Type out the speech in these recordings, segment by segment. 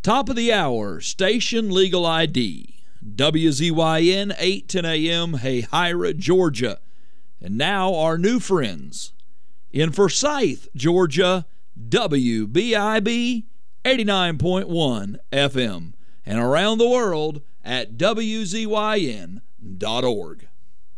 Top of the hour, Station Legal ID. WZYN 810 AM, Hahira, Georgia. And now our new friends. In Forsyth, Georgia, WBIB 89.1 FM. And around the world at WZYN.org.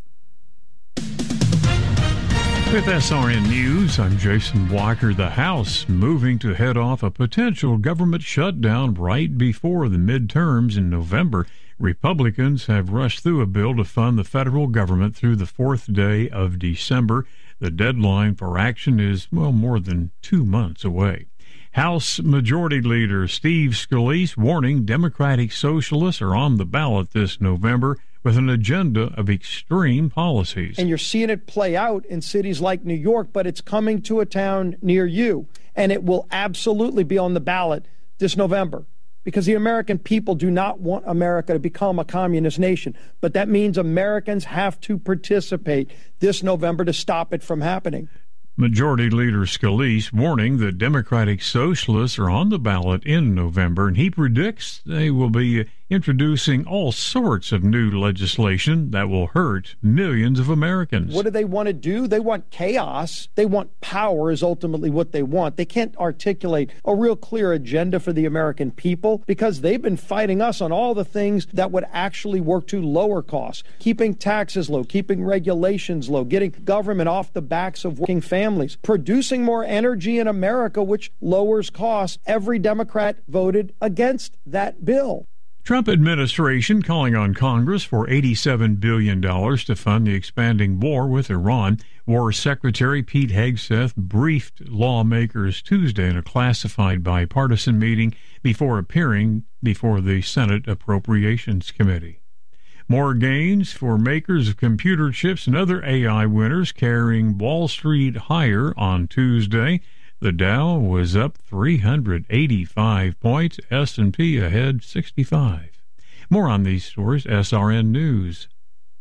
With SRN News, I'm Jason Blocker. The House moving to head off a potential government shutdown right before the midterms in November. Republicans have rushed through a bill to fund the federal government through the fourth day of December. The deadline for action is, more than 2 months away. House Majority Leader Steve Scalise warning Democratic Socialists are on the ballot this November with an agenda of extreme policies. And you're seeing it play out in cities like New York, but it's coming to a town near you, and it will absolutely be on the ballot this November, because the American people do not want America to become a communist nation. But that means Americans have to participate this November to stop it from happening. Majority Leader Scalise warning that Democratic Socialists are on the ballot in November, and he predicts they will be introducing all sorts of new legislation that will hurt millions of Americans. What do they want to do? They want chaos. They want power is ultimately what they want. They can't articulate a real clear agenda for the American people because they've been fighting us on all the things that would actually work to lower costs, keeping taxes low, keeping regulations low, getting government off the backs of working families, producing more energy in America, which lowers costs. Every Democrat voted against that bill. Trump administration calling on Congress for $87 billion to fund the expanding war with Iran. War Secretary Pete Hegseth briefed lawmakers Tuesday in a classified bipartisan meeting before appearing before the Senate Appropriations Committee. More gains for makers of computer chips and other AI winners carrying Wall Street higher on Tuesday. The Dow was up 385 points, S&P ahead 65. More on these stories, SRN News.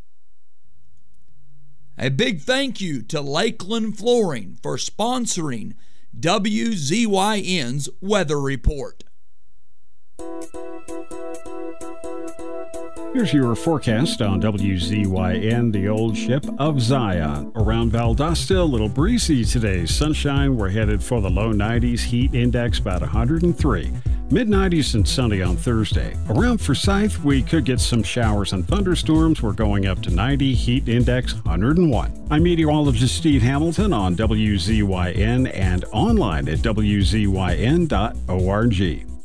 A big thank you to Lakeland Flooring for sponsoring WZYN's Weather Report. Here's your forecast on WZYN, the old ship of Zion. Around Valdosta, a little breezy today. Sunshine, we're headed for the low 90s. Heat index about 103. Mid-90s and sunny on Thursday. Around Forsyth, we could get some showers and thunderstorms. We're going up to 90. Heat index 101. I'm meteorologist Steve Hamilton on WZYN and online at WZYN.org.